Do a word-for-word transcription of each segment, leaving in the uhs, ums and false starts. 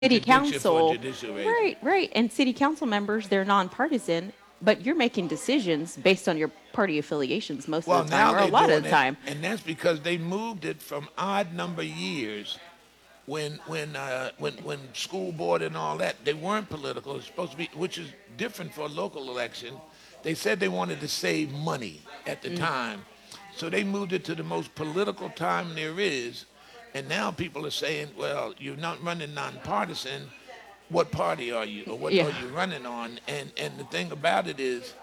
city prediction for council, judicial race. right, right, and city council members, they're nonpartisan, but you're making decisions based on your party affiliations most Well, of the time, now or a they're lot of doing the it, time. and that's because they moved it from odd number years when when uh, when when school board and all that, they weren't political. It's supposed to be, which is different for a local election. They said they wanted to save money at the Mm. time, so they moved it to the most political time there is. And now people are saying, well, you're not running nonpartisan. What party are you, or what Yeah. are you running on? And and the thing about it is,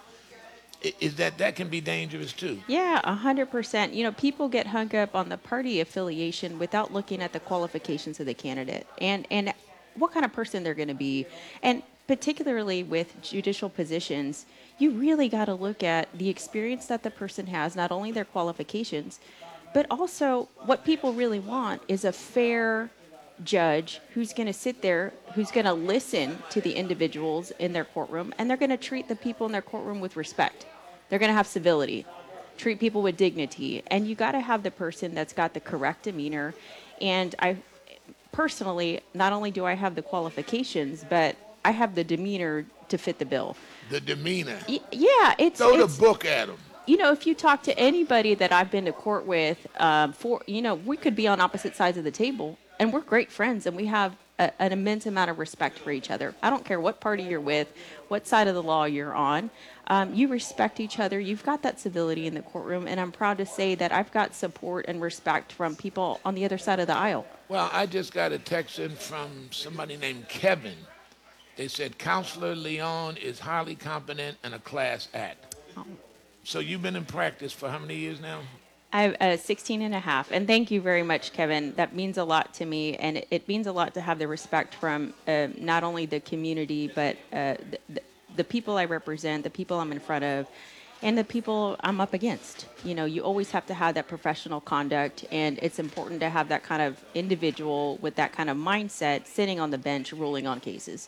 i- is that that can be dangerous too. Yeah, a hundred percent. You know, people get hung up on the party affiliation without looking at the qualifications of the candidate and and what kind of person they're going to be. And particularly with judicial positions, you really got to look at the experience that the person has, not only their qualifications, but also what people really want is a fair judge who's going to sit there, who's going to listen to the individuals in their courtroom, and they're going to treat the people in their courtroom with respect. They're going to have civility, treat people with dignity, and you got to have the person that's got the correct demeanor. And I personally, not only do I have the qualifications, but I have the demeanor to fit the bill. The demeanor. Y- yeah, it's Throw the it's book at them. you know, if you talk to anybody that I've been to court with, um, for you know, we could be on opposite sides of the table, and we're great friends, and we have a, an immense amount of respect for each other. I don't care what party you're with, what side of the law you're on. Um, you respect each other. You've got that civility in the courtroom, and I'm proud to say that I've got support and respect from people on the other side of the aisle. Well, I just got a text in from somebody named Kevin. They said Counselor Leon is highly competent and a class act. Oh. So you've been in practice for how many years now? I have uh, sixteen and a half, and thank you very much, Kevin. That means a lot to me, and it, it means a lot to have the respect from uh, not only the community, but uh, the, the, the people I represent, the people I'm in front of, and the people I'm up against. You know, you always have to have that professional conduct, and it's important to have that kind of individual with that kind of mindset sitting on the bench ruling on cases.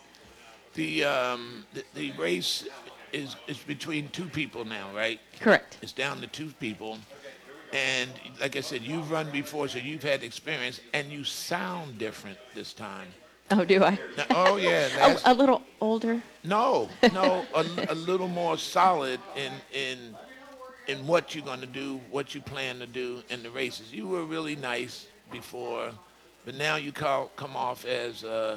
The um, the, the race is is between two people now, right? Correct. It's down to two people. And like I said, you've run before, so you've had experience, and you sound different this time. Oh, do I? Now, oh, yeah. A, Last, a little older. no, no, a, a little more solid in in in what you're going to do, what you plan to do in the races. You were really nice before, but now you call, come off as, uh,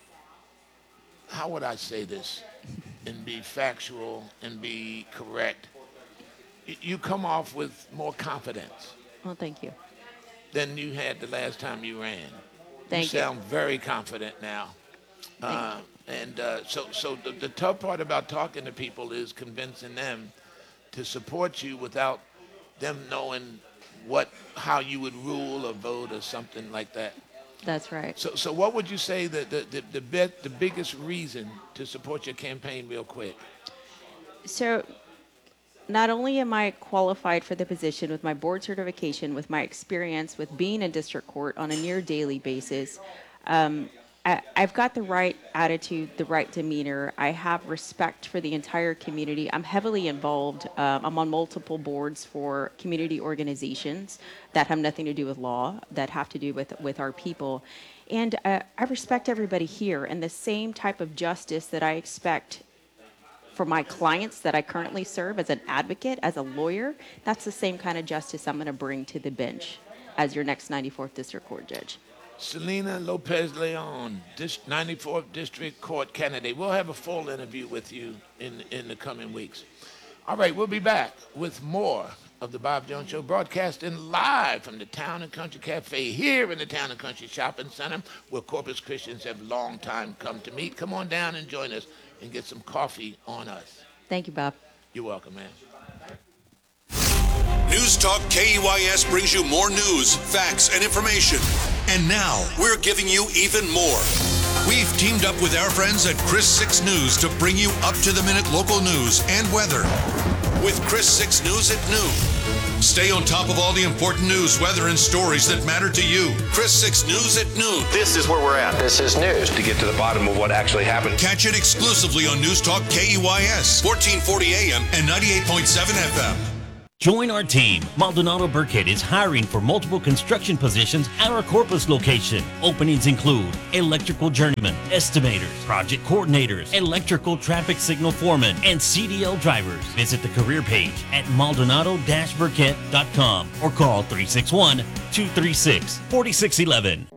how would I say this, and be factual and be correct. Y- You come off with more confidence Well, thank you. than you had the last time you ran. Thank you you. sound very confident now. Uh, and uh, so, so the, the tough part about talking to people is convincing them to support you without them knowing what, how you would rule or vote or something like that. That's right. So, so what would you say that the the the, bet, the biggest reason to support your campaign, real quick? So, not only am I qualified for the position with my board certification, with my experience with being in district court on a near daily basis, um, I, I've got the right attitude, the right demeanor. I have respect for the entire community. I'm heavily involved. Um, I'm on multiple boards for community organizations that have nothing to do with law, that have to do with, with our people. And uh, I respect everybody here, and the same type of justice that I expect for my clients that I currently serve as an advocate, as a lawyer, that's the same kind of justice I'm going to bring to the bench as your next ninety-fourth District Court judge. Selena Lopez Leon, Dis- ninety-fourth District Court candidate. We'll have a full interview with you in, in the coming weeks. All right, we'll be back with more of the Bob Jones Show, broadcasting live from the Town and Country Cafe here in the Town and Country Shopping Center, where Corpus Christians have long time come to meet. Come on down and join us and get some coffee on us. Thank you, Bob. You're welcome, man. News Talk K E Y S brings you more news, facts, and information. And now, we're giving you even more. We've teamed up with our friends at Chris six News to bring you up-to-the-minute local news and weather. With Chris six News at noon. Stay on top of all the important news, weather, and stories that matter to you. Chris six News at noon. This is where we're at. This is news to get to the bottom of what actually happened. Catch it exclusively on News Talk K E Y S, fourteen forty A M and ninety-eight point seven F M. Join our team. Maldonado Burkett is hiring for multiple construction positions at our Corpus location. Openings include electrical journeyman, estimators, project coordinators, electrical traffic signal foremen, and C D L drivers. Visit the career page at maldonado dash burkett dot com or call three six one, two three six, four six one one.